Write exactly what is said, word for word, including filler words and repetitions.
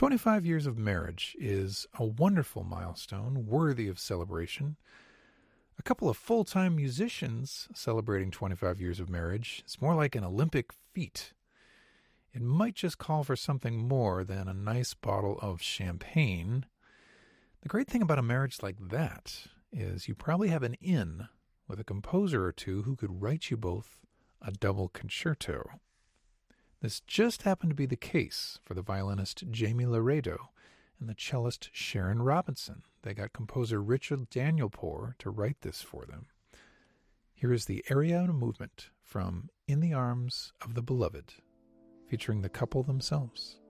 twenty-five years of marriage is a wonderful milestone, worthy of celebration. A couple of full-time musicians celebrating twenty-five years of marriage is more like an Olympic feat. It might just call for something more than a nice bottle of champagne. The great thing about a marriage like that is you probably have an in with a composer or two who could write you both a double concerto. This just happened to be the case for the violinist Jamie Laredo and the cellist Sharon Robinson. They got composer Richard Danielpour to write this for them. Here is the Ariana movement from In the Arms of the Beloved, featuring the couple themselves.